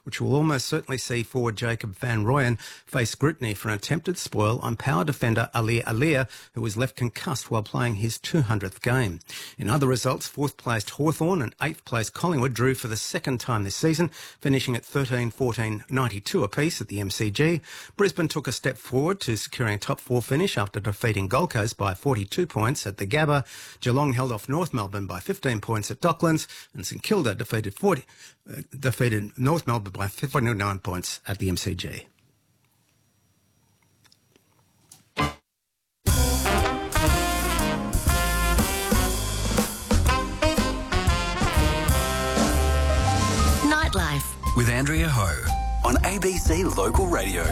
which will almost certainly see forward Jacob van Rooyen face scrutiny for an attempted spoil on power defender Ali Alia, who was left concussed while playing his 200th game. In other results, 4th placed Hawthorn and 8th placed Collingwood drew for the second time this season, finishing at 13-14-92 apiece at the MCG. Brisbane took a step forward to securing a top 4 finish after defeating Gold Coast by 42 points at the Gabba. Geelong held off North Melbourne by 15 points at Docklands, and St Kilda defeated North Melbourne by 49 points at the MCG. Nightlife with Andrea Ho on ABC Local Radio.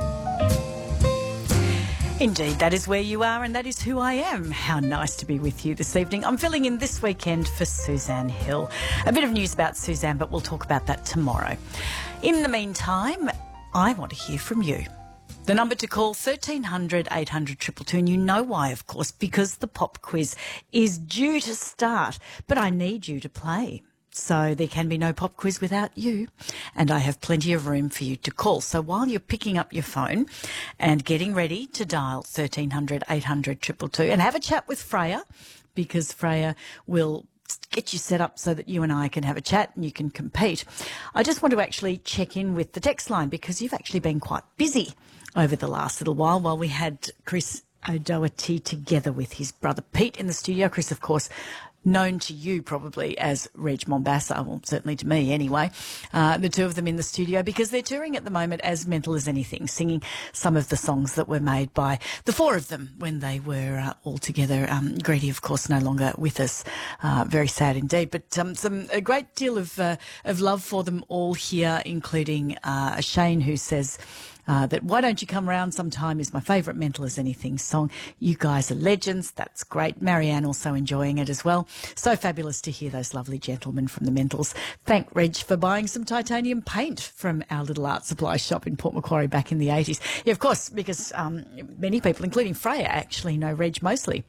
Indeed, that is where you are and that is who I am. How nice to be with you this evening. I'm filling in this weekend for Suzanne Hill. A bit of news about Suzanne, but we'll talk about that tomorrow. In the meantime, I want to hear from you. The number to call, 1300 800 222, and you know why, of course, because the pop quiz is due to start, but I need you to play. So there can be no pop quiz without you, and I have plenty of room for you to call. So while you're picking up your phone and getting ready to dial 1300 800 222 and have a chat with Freya, because Freya will get you set up so that you and I can have a chat and you can compete. I just want to actually check in with the text line, because you've actually been quite busy over the last little while we had Chris O'Doherty together with his brother Pete in the studio. Chris, of course, known to you probably as Reg Mombassa, well, certainly to me anyway, the two of them in the studio, because they're touring at the moment as Mental as Anything, singing some of the songs that were made by the four of them when they were all together. Greedy, of course, no longer with us. Very sad indeed, but a great deal of love for them all here, including Shane, who says that Why Don't You Come Round Sometime is my favourite Mental as Anything song. You guys are legends. That's great. Marianne also enjoying it as well. So fabulous to hear those lovely gentlemen from the Mentals. Thank Reg for buying some titanium paint from our little art supply shop in Port Macquarie back in the 80s. Yeah, of course, because many people, including Freya, actually know Reg mostly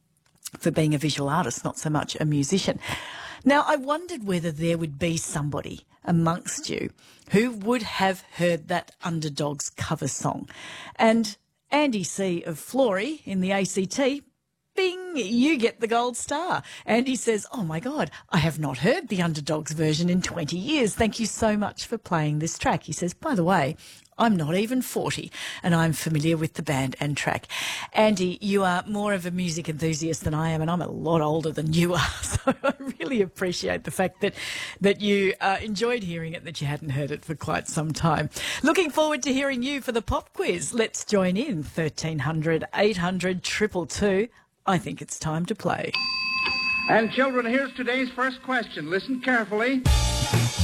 for being a visual artist, not so much a musician. Now, I wondered whether there would be somebody amongst you who would have heard that Underdogs cover song. And Andy C. of Flory in the ACT, bing, you get the gold star. Andy says, oh my God, I have not heard the Underdogs version in 20 years. Thank you so much for playing this track. He says, by the way, I'm not even 40 and I'm familiar with the band and track. Andy, you are more of a music enthusiast than I am, and I'm a lot older than you are. So I really appreciate the fact that you enjoyed hearing it, that you hadn't heard it for quite some time. Looking forward to hearing you for the pop quiz. Let's join in 1300 800 222. I think it's time to play. And children, here's today's first question. Listen carefully.